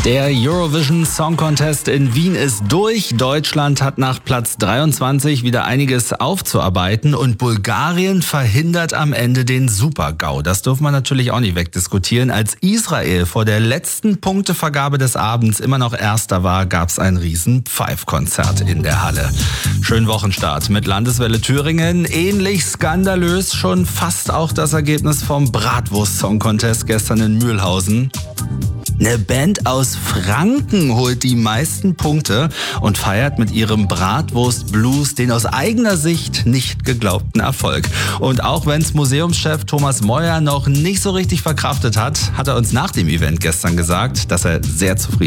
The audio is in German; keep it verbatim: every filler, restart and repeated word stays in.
Der Eurovision Song Contest in Wien ist durch. Deutschland hat nach Platz dreiundzwanzig wieder einiges aufzuarbeiten und Bulgarien verhindert am Ende den Super-GAU. Das dürfen wir natürlich auch nicht wegdiskutieren. Als Israel vor der letzten Punktevergabe des Abends immer noch Erster war, gab es ein riesen Pfeifkonzert in der Halle. Schönen Wochenstart mit Landeswelle Thüringen. Ähnlich skandalös schon fast auch das Ergebnis vom Bratwurst Song Contest gestern in Mühlhausen. Eine Band aus Franken holt die meisten Punkte und feiert mit ihrem Bratwurst-Blues den aus eigener Sicht nicht geglaubten Erfolg. Und auch wenn's Museumschef Thomas Meuer noch nicht so richtig verkraftet hat, hat er uns nach dem Event gestern gesagt, dass er sehr zufrieden